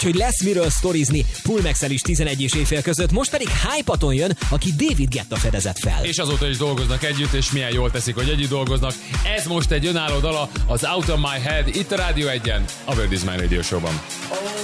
úgyhogy lesz miről sztorizni Pulmexel is 11 és éjfél között, most pedig Hypaton jön, aki David Guetta fedezett fel. És azóta is dolgoznak együtt, és milyen jól teszik, hogy együtt dolgoznak. Ez most egy önálló dala, az Out of My Head, itt a Rádió 1-en, a World is My Radio Show-ban.